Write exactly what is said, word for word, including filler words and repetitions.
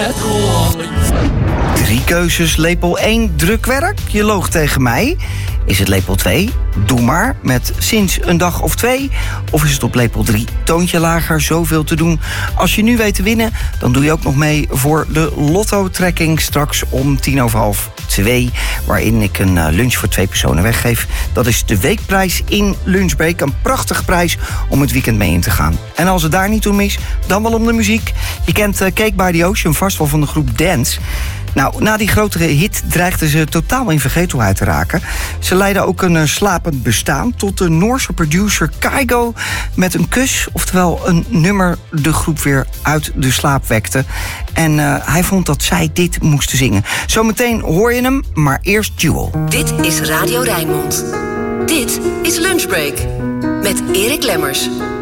Het gooi. Drie keuzes, lepel één, drukwerk. Je loog tegen mij. Is het lepel twee? Doe maar, met sinds een dag of twee. Of is het op lepel drie? Toontje lager, zoveel te doen. Als je nu weet te winnen, dan doe je ook nog mee voor de Lotto-trekking straks om tien over half twee. Waarin ik een lunch voor twee personen weggeef. Dat is de weekprijs in Lunchbreak. Een prachtige prijs om het weekend mee in te gaan. En als het daar niet om is, dan wel om de muziek. Je kent Cake by the Ocean vast wel van de groep Dance. Nou, na die grotere hit dreigden ze totaal in vergetelheid te raken. Ze leidden ook een uh, slapend bestaan tot de Noorse producer Kygo met een kus, oftewel een nummer, de groep weer uit de slaap wekte. En uh, hij vond dat zij dit moesten zingen. Zometeen hoor je hem, maar eerst Jewel. Dit is Radio Rijnmond. Dit is Lunchbreak met Erik Lemmers.